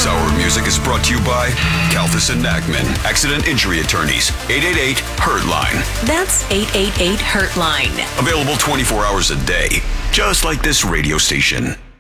This hour of music is brought to you by Kalthus and Nachman, Accident Injury Attorneys, 888-HURT-LINE. That's 888-HURT-LINE. Available 24 hours a day, just like this radio station.